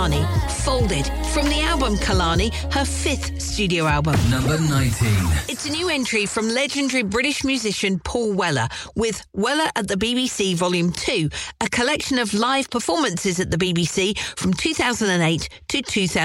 Kehlani, Folded, from the album Kehlani, her 5th studio album. Number 19. It's a new entry from legendary British musician Paul Weller, with Weller at the BBC Volume 2, a collection of live performances at the BBC from 2008 to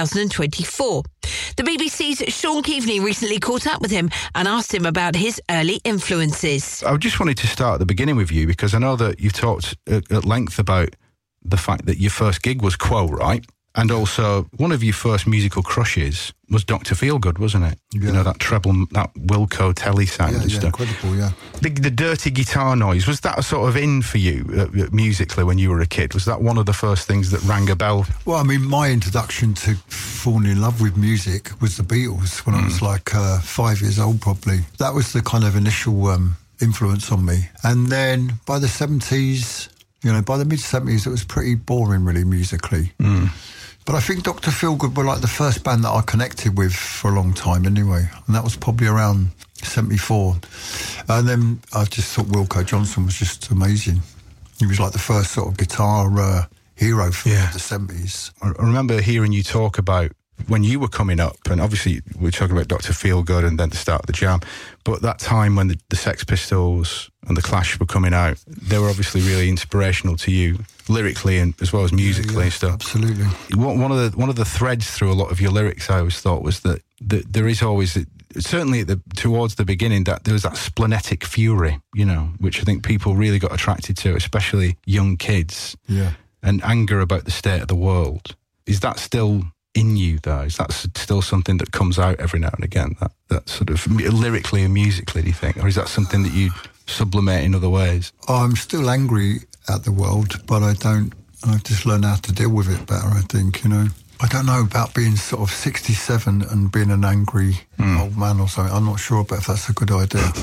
2024. The BBC's Sean Keaveney recently caught up with him and asked him about his early influences. I just wanted to start at the beginning with you, because I know that you've talked at length about the fact that your first gig was Quo, right? And also, one of your first musical crushes was Dr. Feelgood, wasn't it? Yeah. You know, that treble, that Wilco telly sound and stuff. Incredible, yeah. The dirty guitar noise, was that sort of in for you musically when you were a kid? Was that one of the first things that rang a bell? Well, I mean, my introduction to falling in love with music was the Beatles when I was like 5 years old, probably. That was the kind of initial influence on me. And then by the 70s, you know, by the mid-70s, it was pretty boring, really, musically. But I think Dr. Feelgood were like the first band that I connected with for a long time anyway. And that was probably around 74. And then I just thought Wilco Johnson was just amazing. He was like the first sort of guitar hero for the 70s. I remember hearing you talk about when you were coming up, and obviously we're talking about Dr. Feelgood and then the start of the Jam, but that time when the Sex Pistols and the Clash were coming out, they were obviously really inspirational to you, lyrically and as well as musically and stuff. Absolutely. One of the threads through a lot of your lyrics, I always thought, was that there is always, certainly towards the beginning, that there was that splenetic fury, you know, which I think people really got attracted to, especially young kids. Yeah. And anger about the state of the world. Is that still in you, though? Is that still something that comes out every now and again, that sort of lyrically and musically, do you think? Or is that something that you sublimate in other ways? I'm still angry at the world, but I've just learned how to deal with it better, I think, you know. I don't know about being sort of 67 and being an angry old man or something. I'm not sure about if that's a good idea.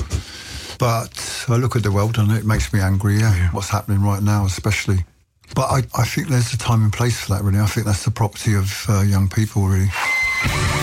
But I look at the world and it makes me angry, what's happening right now especially. But I think there's a time and place for that, really. I think that's the property of young people, really.